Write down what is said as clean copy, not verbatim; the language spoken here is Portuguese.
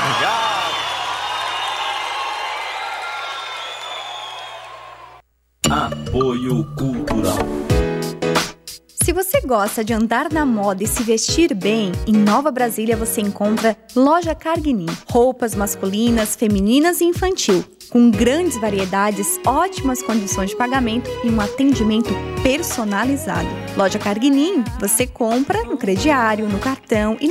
Apoio Cultural. Se você gosta de andar na moda e se vestir bem, em Nova Brasília você encontra Loja Carguinin. Roupas masculinas, femininas e infantil, com grandes variedades, ótimas condições de pagamento e um atendimento personalizado. Loja Carguinin, você compra no crediário, no cartão e